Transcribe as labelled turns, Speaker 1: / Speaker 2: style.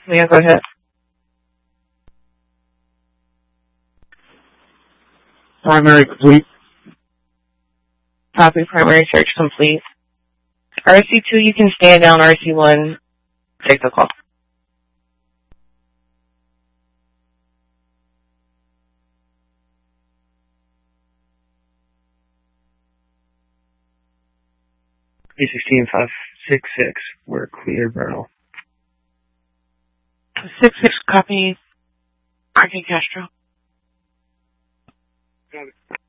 Speaker 1: Yeah, go ahead.
Speaker 2: Primary complete.
Speaker 1: Copy primary search complete. RC2, you can stand down. RC1, take the call.
Speaker 2: E16-566, we're clear, Bernal.
Speaker 1: 6-6, copy. RK Castro.
Speaker 2: Got it.